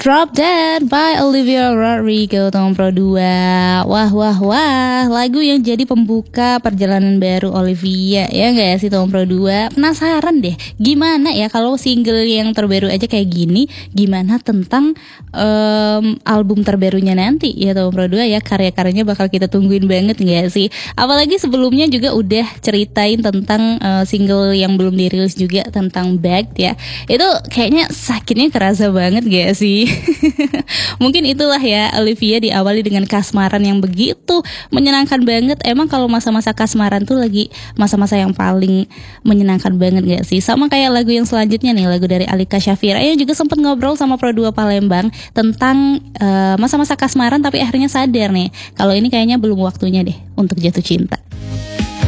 Drop Dead by Olivia Rodrigo tahun Pro 2. Wah, lagu yang jadi pembuka perjalanan baru Olivia, ya gak sih tahun Pro 2. Penasaran deh, gimana ya kalau single yang terbaru aja kayak gini, gimana tentang album terbarunya nanti ya tahun Pro 2 ya. Karya-karyanya bakal kita tungguin banget gak sih. Apalagi sebelumnya juga udah ceritain tentang single yang belum dirilis juga tentang Back ya. Itu kayaknya sakitnya kerasa banget gak sih. Mungkin itulah ya, Olivia diawali dengan kasmaran yang begitu menyenangkan banget. Emang kalau masa-masa kasmaran tuh lagi masa-masa yang paling menyenangkan banget gak sih. Sama kayak lagu yang selanjutnya nih, lagu dari Alika Syafira yang juga sempat ngobrol sama Pro 2 Palembang tentang masa-masa kasmaran, tapi akhirnya sadar nih kalau ini kayaknya belum waktunya deh untuk jatuh cinta.